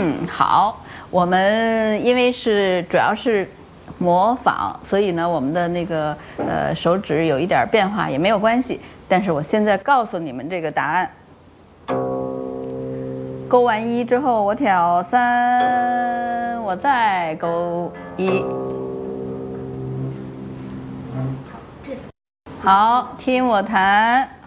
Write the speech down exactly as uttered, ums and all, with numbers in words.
嗯，好，我们因为是主要是模仿，所以呢，我们的那个呃手指有一点变化也没有关系。但是我现在告诉你们这个答案。勾完一之后，我挑三，我再勾一。好，听我弹。